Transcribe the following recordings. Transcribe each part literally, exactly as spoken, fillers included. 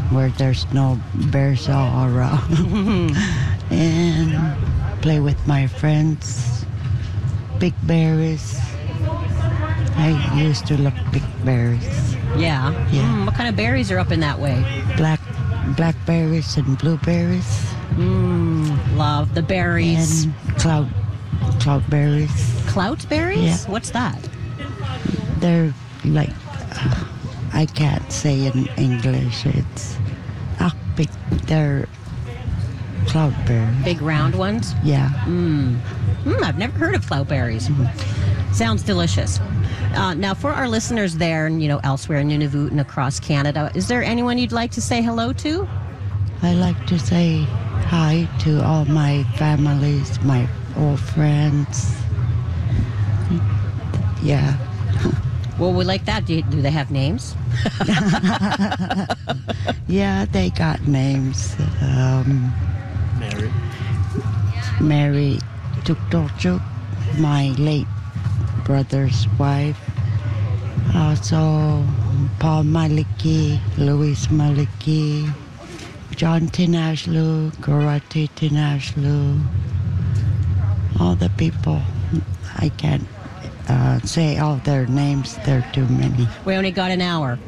where there's no bears all around. And play with my friends. Big berries. I used to love big berries. Yeah. Yeah. Mm, what kind of berries are up in that way? Black blackberries and blueberries. Mm, love the berries. And cloud cloudberries. Cloutberries? Yeah. What's that? They're like, uh, I can't say in English. It's akpik. They're cloudberries. Big round ones? Yeah. Mm. Mm, I've never heard of cloutberries. Mm-hmm. Sounds delicious. Uh, now, for our listeners there and, you know, elsewhere in Nunavut and across Canada, is there anyone you'd like to say hello to? I like to say hi to all my families, my old friends. Yeah. Well, we like that. Do, you, do they have names? Yeah, they got names. Um, Mary. Mary Tuktorchuk, my late brother's wife. Also, Paul Maliki, Louis Maliki, John Tinashlu, Gorati Tinashlu. All the people. I can't uh, say all their names. There are too many. We only got an hour.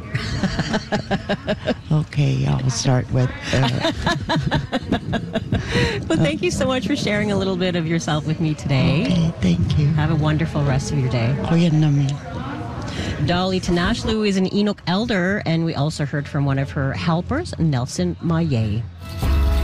Okay, I'll start with... Uh, Well, thank you so much for sharing a little bit of yourself with me today. okay, thank you. Have a wonderful rest of your day. Kuya namin. Dolly Tinashlu is an Inuk elder, and we also heard from one of her helpers, Nelson Maye.